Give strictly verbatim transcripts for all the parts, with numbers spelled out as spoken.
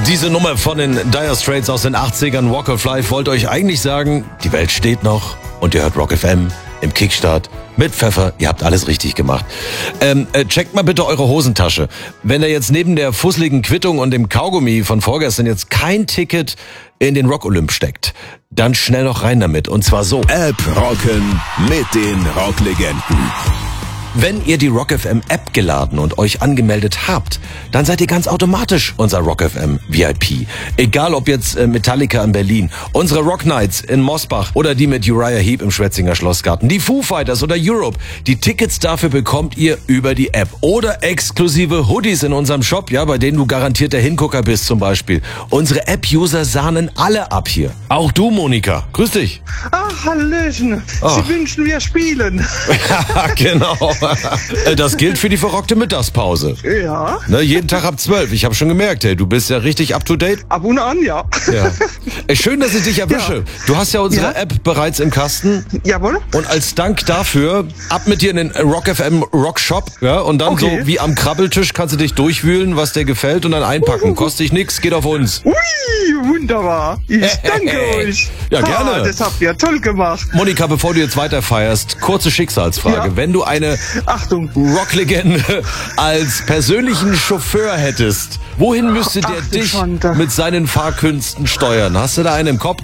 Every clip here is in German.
Diese Nummer von den Dire Straits aus den achtzigern, Walk of Life, wollte euch eigentlich sagen, die Welt steht noch und ihr hört Rock F M im Kickstart mit Pfeffer. Ihr habt alles richtig gemacht. Ähm, äh, checkt mal bitte eure Hosentasche. Wenn da jetzt neben der fusseligen Quittung und dem Kaugummi von vorgestern jetzt kein Ticket in den Rock Olymp steckt, dann schnell noch rein damit. Und zwar so. App rocken mit den Rocklegenden. Wenn ihr die Rock F M App geladen und euch angemeldet habt, dann seid ihr ganz automatisch unser Rock F M V I P. Egal ob jetzt Metallica in Berlin, unsere Rock Nights in Mosbach oder die mit Uriah Heep im Schwetzinger Schlossgarten, die Foo Fighters oder Europe. Die Tickets dafür bekommt ihr über die App oder exklusive Hoodies in unserem Shop, ja, bei denen du garantiert der Hingucker bist zum Beispiel. Unsere App-User sahnen alle ab hier. Auch du, Monika. Grüß dich. Ach, Hallöchen. Oh. Sie wünschen, wir spielen. Ja, genau. Das gilt für die verrockte Mittagspause. Ja. Ne, jeden Tag ab zwölf. Ich habe schon gemerkt, hey, du bist ja richtig up to date. Ab und an, ja. Ja. Ey, schön, dass ich dich erwische. Ja. Du hast ja unsere Ja. App bereits im Kasten. Jawohl. Und als Dank dafür, ab mit dir in den Rock F M Rock Shop. Ja, und dann Okay. so wie am Krabbeltisch kannst du dich durchwühlen, was dir gefällt und dann einpacken. Kostet dich nix, geht auf uns. Ui, wunderbar. Ich danke euch. Ja, gerne. Ah, das habt ihr toll gemacht. Monika, bevor du jetzt weiter feierst, kurze Schicksalsfrage. Ja. Wenn du eine Achtung. Rocklegende als persönlichen Chauffeur hättest, wohin müsste der Ach, du dich Schande. mit seinen Fahrkünsten steuern? Hast du da einen im Kopf?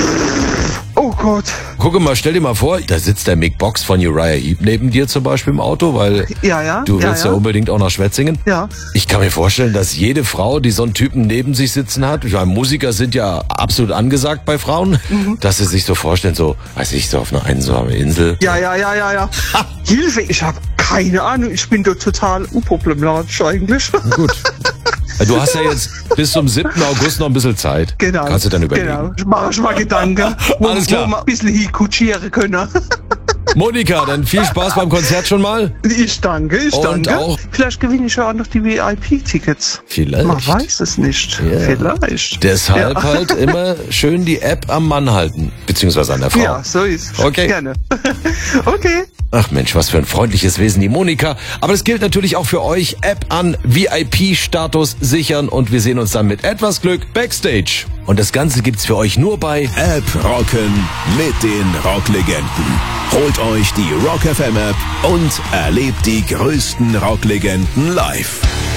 Oh Gott. Gucke mal, stell dir mal vor, da sitzt der Mick Box von Uriah Heep neben dir zum Beispiel im Auto, weil Ja, ja. du ja, willst ja. ja. unbedingt auch nach Schwetzingen. Ja. Ich kann mir vorstellen, dass jede Frau, die so einen Typen neben sich sitzen hat, ich meine, Musiker sind ja absolut angesagt bei Frauen, Mhm. dass sie sich so vorstellen, so, weiß ich, so auf einer einsamen Insel. Ja, ja, ja, ja, ja. Hilfe, ich habe keine Ahnung. Ich bin da total unproblematisch eigentlich. Gut. Du hast ja jetzt bis zum siebten August noch ein bisschen Zeit. Genau. Kannst du dann überlegen. Genau. Ich mache ich mal Gedanken, wo, Alles klar. wo wir ein bisschen hinkutschieren können. Monika, dann viel Spaß beim Konzert schon mal. Ich danke, ich Und danke. auch- Vielleicht gewinne ich ja auch noch die V I P-Tickets. Vielleicht. Man weiß es nicht. Ja. Vielleicht. Deshalb Ja. halt immer schön die App am Mann halten. Beziehungsweise an der Frau. Ja, so ist. Okay. Gerne. Okay. Ach Mensch, was für ein freundliches Wesen, die Monika. Aber das gilt natürlich auch für euch. App an, V I P-Status sichern und wir sehen uns dann mit etwas Glück Backstage. Und das Ganze gibt's für euch nur bei App rocken mit den Rocklegenden. Holt euch die Rock F M App und erlebt die größten Rocklegenden live.